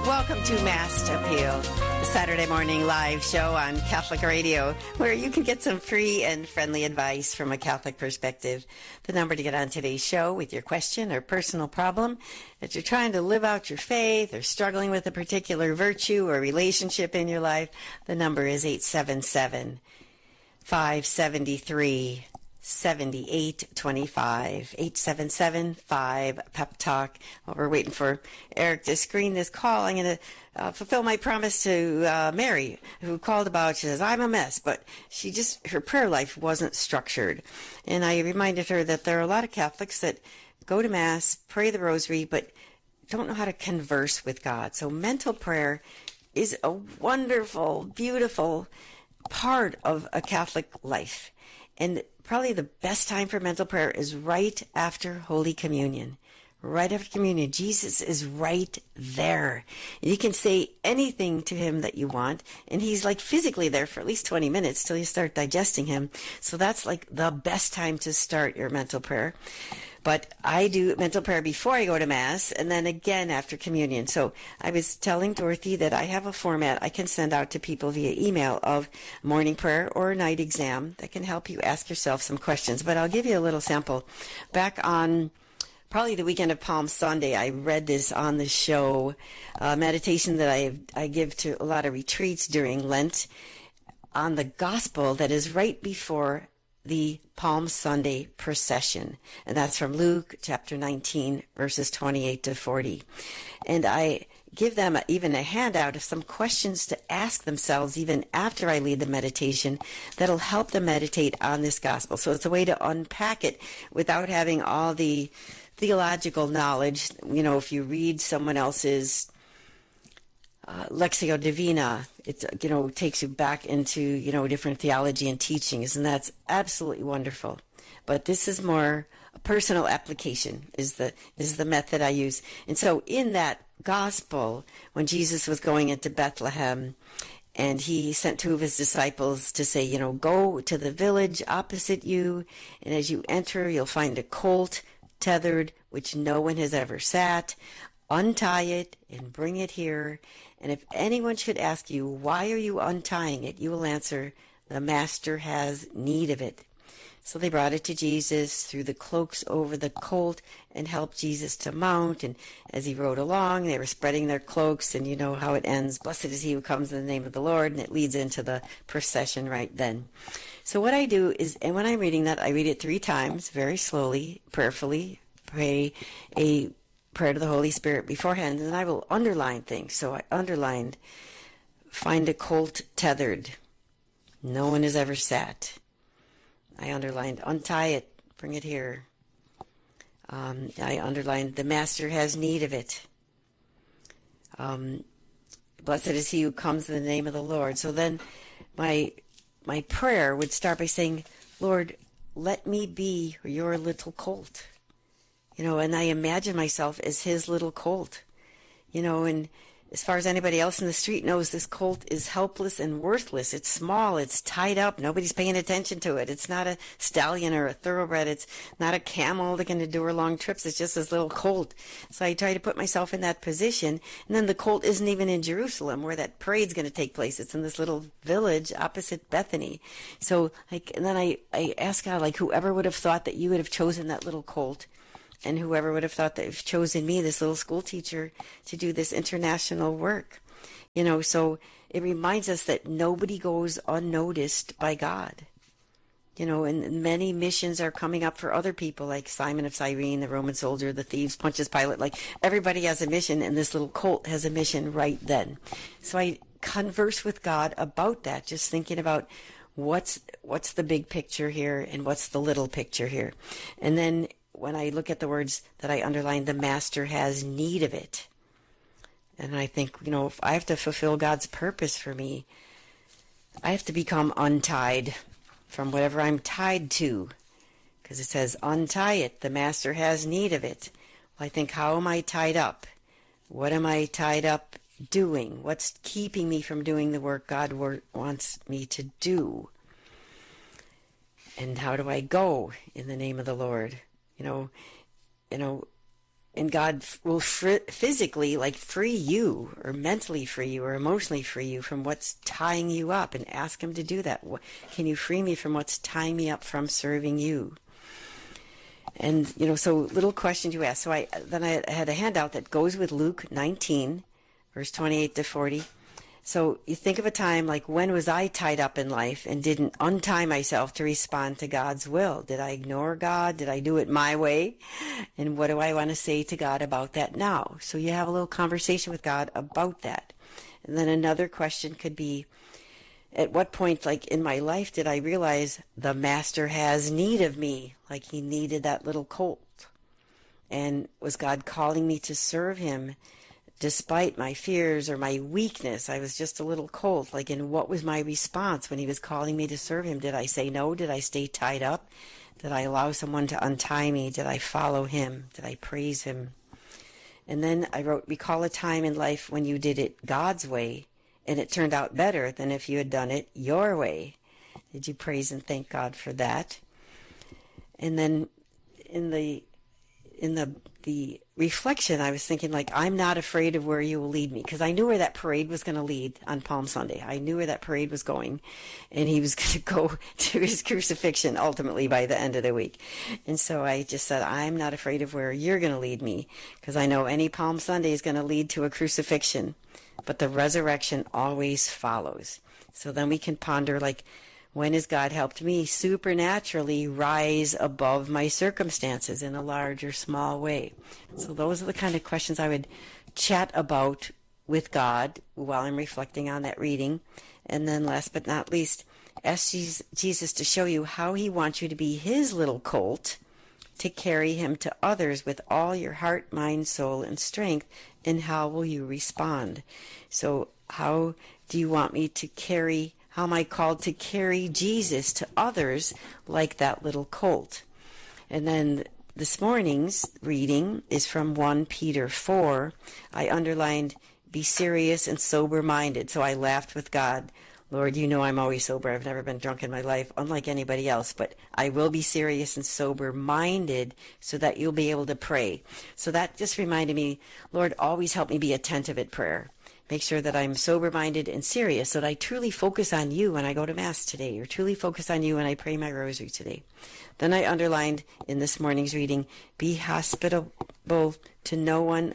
Welcome to Mass Appeal, the Saturday morning live show on Catholic Radio, where you can get some free and friendly advice from a Catholic perspective. The number to get on today's show with your question or personal problem that you're trying to live out your faith or struggling with a particular virtue or relationship in your life, the number is 877-573 7825 877-5 Pep Talk. While we're waiting for Eric to screen this call, I'm going to fulfill my promise to Mary, who called about. She says, I'm a mess, but her prayer life wasn't structured. And I reminded her that there are a lot of Catholics that go to Mass, pray the rosary, but don't know how to converse with God. So mental prayer is a wonderful, beautiful part of a Catholic life. And probably the best time for mental prayer is right after Holy Communion. Right after communion, Jesus is right there. And you can say anything to him that you want, and he's like physically there for at least 20 minutes till you start digesting him. So that's like the best time to start your mental prayer. But I do mental prayer before I go to Mass and then again after communion. So I was telling Dorothy that I have a format I can send out to people via email of morning prayer or night exam that can help you ask yourself some questions. But I'll give you a little sample. Back on probably the weekend of Palm Sunday, I read this on the show, meditation that I give to a lot of retreats during Lent on the gospel that is right before the Palm Sunday procession. And that's from Luke chapter 19, verses 28 to 40. And I give them even a handout of some questions to ask themselves even after I lead the meditation that'll help them meditate on this gospel. So it's a way to unpack it without having all the theological knowledge. You know, if you read someone else's Lectio Divina, it takes you back into different theology and teachings, and that's absolutely wonderful. But this is more a personal application is the method I use. And so in that gospel, when Jesus was going into Bethlehem, and he sent two of his disciples to say, go to the village opposite you, and as you enter, you'll find a colt tethered, which no one has ever sat. Untie it and bring it here. And if anyone should ask you, why are you untying it? You will answer, the master has need of it. So they brought it to Jesus, threw the cloaks over the colt, and helped Jesus to mount. And as he rode along, they were spreading their cloaks, and you know how it ends. Blessed is he who comes in the name of the Lord, and it leads into the procession right then. So what I do is, and when I'm reading that, I read it 3 times, very slowly, prayerfully, pray a prayer to the Holy Spirit beforehand, and I will underline things. So I underlined, find a colt tethered. No one has ever sat. I underlined, untie it, bring it here. I underlined, the master has need of it. Blessed is he who comes in the name of the Lord. So then my prayer would start by saying, Lord, let me be your little colt. And I imagine myself as his little colt, and as far as anybody else in the street knows, this colt is helpless and worthless. It's small. It's tied up. Nobody's paying attention to it. It's not a stallion or a thoroughbred. It's not a camel that can endure long trips. It's just this little colt. So I try to put myself in that position. And then the colt isn't even in Jerusalem where that parade's going to take place. It's in this little village opposite Bethany. So and then I ask God, whoever would have thought that you would have chosen that little colt, and whoever would have thought that you've chosen me, this little school teacher, to do this international work. So it reminds us that nobody goes unnoticed by God. And many missions are coming up for other people, like Simon of Cyrene, the Roman soldier, the thieves, Pontius Pilate. Everybody has a mission, and this little colt has a mission right then. So I converse with God about that, just thinking about what's the big picture here and what's the little picture here. And then when I look at the words that I underlined, the master has need of it. And I think, if I have to fulfill God's purpose for me, I have to become untied from whatever I'm tied to. Because it says, untie it, the master has need of it. Well, I think, how am I tied up? What am I tied up doing? What's keeping me from doing the work God wants me to do? And how do I go in the name of the Lord? And God will physically, like, free you, or mentally free you, or emotionally free you from what's tying you up, and ask him to do that. Can you free me from what's tying me up from serving you? And, so little questions you ask. So I had a handout that goes with Luke 19, verse 28 to 40. So you think of a time like, when was I tied up in life and didn't untie myself to respond to God's will? Did I ignore God? Did I do it my way? And what do I want to say to God about that now? So you have a little conversation with God about that. And then another question could be, at what point, like in my life, did I realize the Master has need of me? Like he needed that little colt. And was God calling me to serve him despite my fears or my weakness? I was just a little colt. Like, and what was my response when he was calling me to serve him? Did I say no? Did I stay tied up? Did I allow someone to untie me? Did I follow him? Did I praise him? And then I wrote, recall a time in life when you did it God's way and it turned out better than if you had done it your way. Did you praise and thank God for that? And then in the reflection, I was thinking, like, I'm not afraid of where you will lead me, because I knew where that parade was going to lead on Palm Sunday. I knew where that parade was going, and he was going to go to his crucifixion ultimately by the end of the week. And so I just said, I'm not afraid of where you're going to lead me, because I know any Palm Sunday is going to lead to a crucifixion, but the resurrection always follows. So then we can ponder, like, when has God helped me supernaturally rise above my circumstances in a large or small way? So those are the kind of questions I would chat about with God while I'm reflecting on that reading. And then last but not least, ask Jesus to show you how he wants you to be his little colt, to carry him to others with all your heart, mind, soul, and strength, and how will you respond? So how do you want me to carry? How am I called to carry Jesus to others like that little colt? And then this morning's reading is from 1 Peter 4. I underlined, be serious and sober-minded. So I laughed with God. Lord, you know I'm always sober. I've never been drunk in my life, unlike anybody else. But I will be serious and sober-minded so that you'll be able to pray. So that just reminded me, Lord, always help me be attentive at prayer. Make sure that I'm sober-minded and serious, so that I truly focus on you when I go to Mass today, or truly focus on you when I pray my rosary today. Then I underlined in this morning's reading, be hospitable to no one,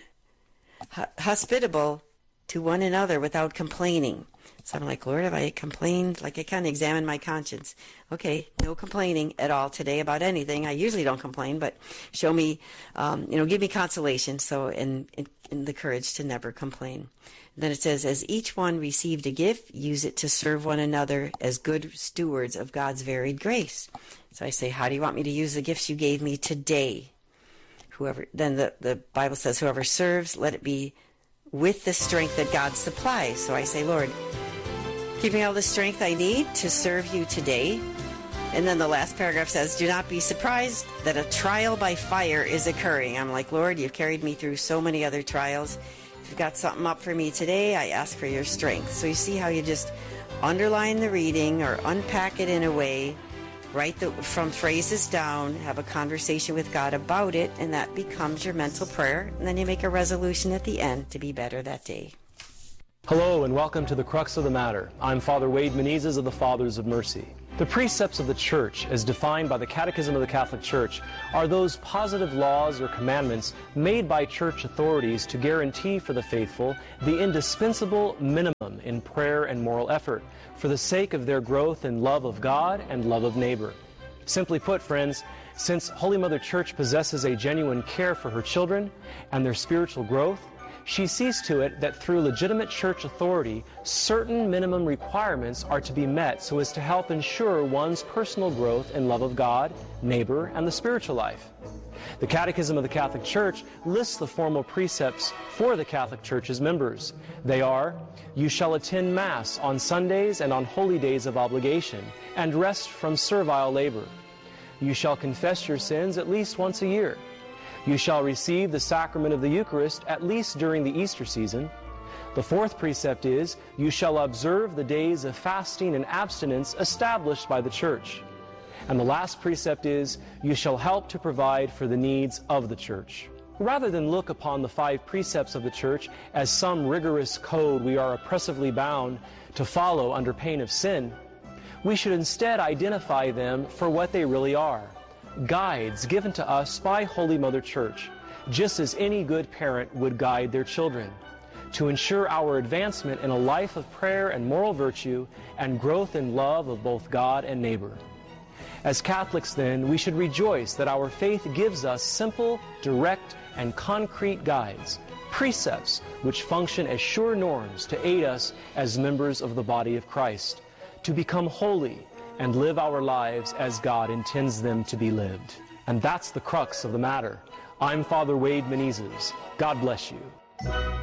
hospitable to one another without complaining. So I'm like, Lord, have I complained? Like, I kind of examine my conscience. Okay, no complaining at all today about anything. I usually don't complain, but show me, give me consolation, so and the courage to never complain. Then it says, as each one received a gift, use it to serve one another as good stewards of God's varied grace. So I say, how do you want me to use the gifts you gave me today? Then the Bible says, whoever serves, let it be with the strength that God supplies. So I say, Lord, give me all the strength I need to serve you today. And then the last paragraph says, do not be surprised that a trial by fire is occurring. I'm like, Lord, you've carried me through so many other trials. If you've got something up for me today, I ask for your strength. So you see how you just underline the reading or unpack it in a way, write from phrases down, have a conversation with God about it, and that becomes your mental prayer. And then you make a resolution at the end to be better that day. Hello and welcome to the Crux of the Matter. I'm Father Wade Menezes of the Fathers of Mercy. The precepts of the Church, as defined by the Catechism of the Catholic Church, are those positive laws or commandments made by Church authorities to guarantee for the faithful the indispensable minimum in prayer and moral effort for the sake of their growth in love of God and love of neighbor. Simply put, friends, since Holy Mother Church possesses a genuine care for her children and their spiritual growth, she sees to it that through legitimate church authority, certain minimum requirements are to be met so as to help ensure one's personal growth in love of God, neighbor, and the spiritual life. The Catechism of the Catholic Church lists the formal precepts for the Catholic Church's members. They are, you shall attend Mass on Sundays and on holy days of obligation, and rest from servile labor. You shall confess your sins at least once a year. You shall receive the sacrament of the Eucharist at least during the Easter season. The fourth precept is, you shall observe the days of fasting and abstinence established by the Church. And the last precept is, you shall help to provide for the needs of the Church. Rather than look upon the 5 precepts of the church as some rigorous code we are oppressively bound to follow under pain of sin, we should instead identify them for what they really are, guides given to us by Holy Mother Church, just as any good parent would guide their children, to ensure our advancement in a life of prayer and moral virtue and growth in love of both God and neighbor. As Catholics, then, we should rejoice that our faith gives us simple, direct, and concrete guides, precepts which function as sure norms to aid us as members of the body of Christ, to become holy and live our lives as God intends them to be lived. And that's the crux of the matter. I'm Father Wade Menezes. God bless you.